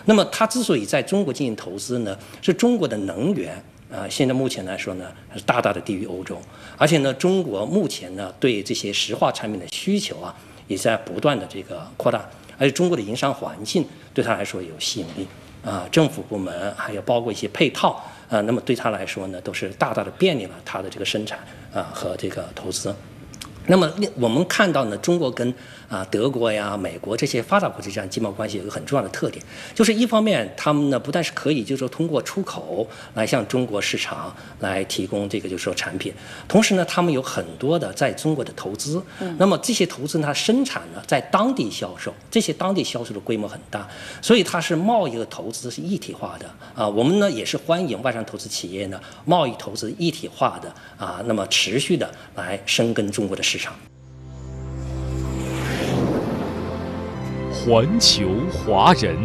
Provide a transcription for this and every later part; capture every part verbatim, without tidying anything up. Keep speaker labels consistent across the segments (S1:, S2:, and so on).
S1: 那么它之所以在中国进行投资呢，是中国的能源啊、呃，现在目前来说呢，是大大的低于欧洲，而且呢，中国目前呢对这些石化产品的需求啊，也在不断的这个扩大，而且中国的营商环境对它来说有吸引力啊、呃，政府部门还有包括一些配套啊、呃，那么对它来说呢，都是大大的便利了它的这个生产啊、呃、和这个投资。那么我们看到呢，中国跟啊德国呀、美国这些发达国家之间经贸关系有一个很重要的特点，就是一方面他们呢不但是可以就是说通过出口来向中国市场来提供这个就是说产品，同时呢他们有很多的在中国的投资，嗯、那么这些投资呢它生产呢在当地销售，这些当地销售的规模很大，所以它是贸易和投资是一体化的啊。我们呢也是欢迎外商投资企业呢贸易投资一体化的啊，那么持续的来深耕中国的市场。市场。
S2: 环球华人，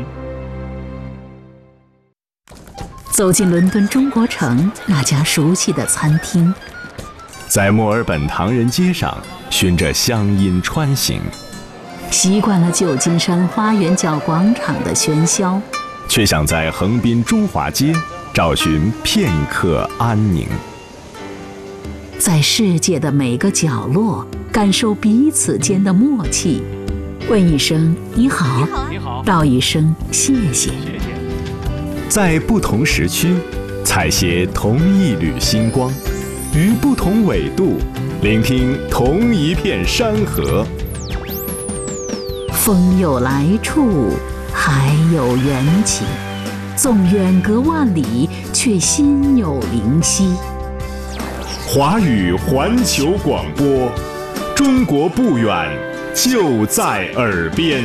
S3: 走进伦敦中国城那家熟悉的餐厅，
S4: 在墨尔本唐人街上循着乡音穿行，
S3: 习惯了旧金山花园角广场的喧嚣，
S4: 却想在横滨中华街找寻片刻安宁。
S3: 在世界的每个角落，感受彼此间的默契。问一声你好，
S2: 你好，
S3: 道一声谢谢。
S4: 在不同时区，采撷同一缕星光，于不同纬度，聆听同一片山河。
S3: 风有来处，海有缘起，纵远隔万里，却心有灵犀。
S4: 华语环球广播，中国不远，就在耳边。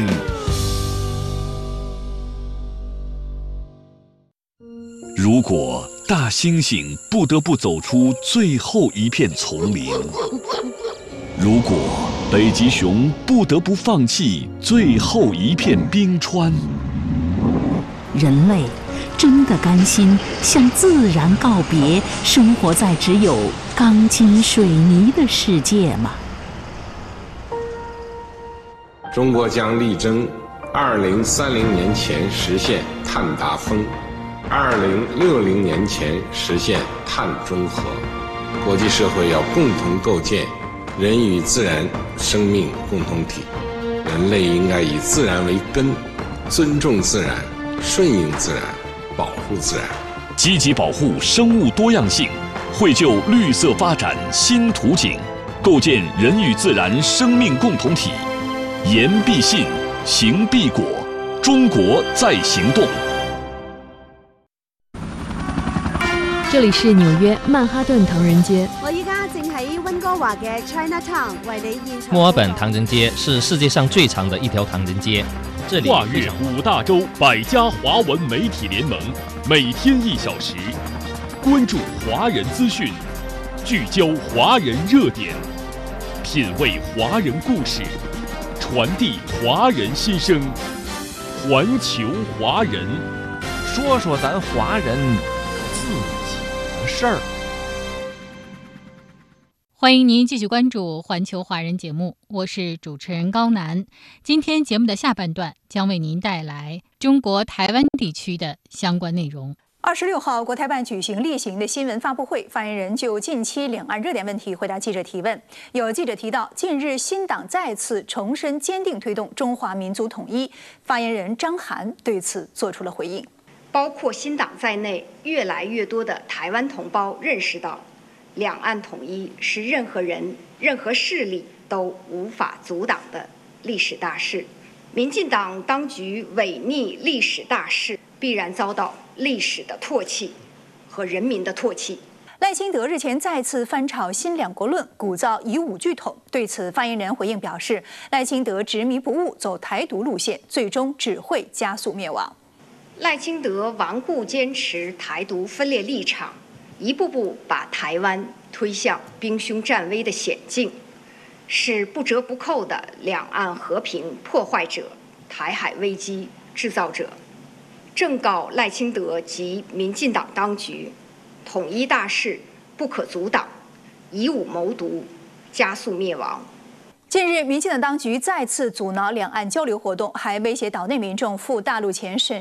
S2: 如果大猩猩不得不走出最后一片丛林，如果北极熊不得不放弃最后一片冰川，
S3: 人类真的甘心向自然告别，生活在只有钢筋水泥的世界吗？
S5: 中国将力争二零三零年前实现碳达峰，二零六零年前实现碳中和。国际社会要共同构建人与自然生命共同体，人类应该以自然为根，尊重自然，顺应自然，保护自然，
S2: 积极保护生物多样性，绘就绿色发展新图景，构建人与自然生命共同体。言必信，行必果，中国在行动。
S6: 这里是纽约曼哈顿唐人街。
S7: 我依家正喺温哥華嘅 Chinatown 為你現場。
S8: 墨爾本唐人街是世界上最長的一條唐人街。這裡
S2: 跨越五大洲百家華文媒體聯盟，每天一小時，關注華人資訊，聚焦華人熱點，品味華人故事，傳遞華人心聲。環球華人，
S8: 說說咱華人自己的事兒。
S9: 歡迎您繼續關注環球華人節目，我是主持人高楠。今天節目的下半段將為您帶來中國台灣地區的相關內容。
S10: 二十六號，國台辦舉行例行的新聞發佈會，發言人就近期兩岸熱點問題回答記者提問。有記者提到，近日新黨再次重申堅定推動中華民族統一，發言人張涵對此做出了回應。
S11: 包括新黨在內，越來越多的台灣同胞認識到，兩岸統一是任何人、任何勢力都無法阻擋的歷史大事。民進黨當局違逆歷史大勢，必然遭到歷史的唾棄和人民的唾棄。
S10: 賴清德日前再次翻炒新兩國論，鼓噪以武拒統。對此，發言人回應表示，賴清德執迷不悟，走台獨路線，最終只會加速滅亡。
S11: 賴清德頑固堅持台獨分裂立場，一步步把台灣推向兵凶戰危的險境，是不折不扣的兩岸和平破壞者、台海危機製造者。正告賴清德及民進黨當局，統一大勢不可阻擋，以武謀獨，加速滅亡。
S10: 近日，民進黨當局再次阻撓兩岸交流活動，還威脅島內民眾赴大陸前審